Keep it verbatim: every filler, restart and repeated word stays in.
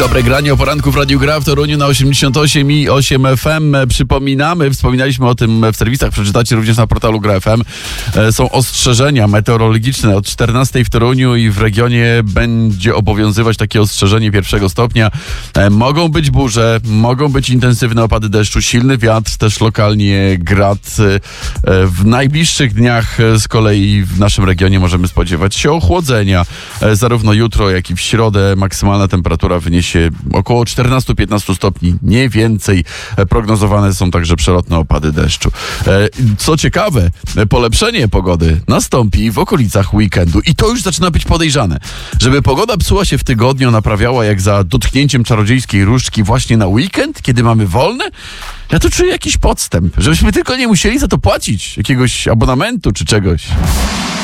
Dobre granie o poranku w Radiu Gra w Toruniu na osiemdziesiąt osiem i osiem F M. Przypominamy, wspominaliśmy o tym w serwisach, przeczytacie również na portalu Gra F M. Są ostrzeżenia meteorologiczne od czternastej w Toruniu i w regionie będzie obowiązywać takie ostrzeżenie pierwszego stopnia. Mogą być burze, mogą być intensywne opady deszczu, silny wiatr, też lokalnie grad. W najbliższych dniach z kolei w naszym regionie możemy spodziewać się ochłodzenia. Zarówno jutro, jak i w środę maksymalna temperatura wyniesie około czternaście do piętnastu stopni, nie więcej. Prognozowane są także przelotne opady deszczu. Co ciekawe, polepszenie pogody nastąpi w okolicach weekendu i to już zaczyna być podejrzane. Żeby pogoda psuła się w tygodniu, naprawiała jak za dotknięciem czarodziejskiej różdżki właśnie na weekend, kiedy mamy wolne, ja tu czuję jakiś podstęp, żebyśmy tylko nie musieli za to płacić jakiegoś abonamentu czy czegoś.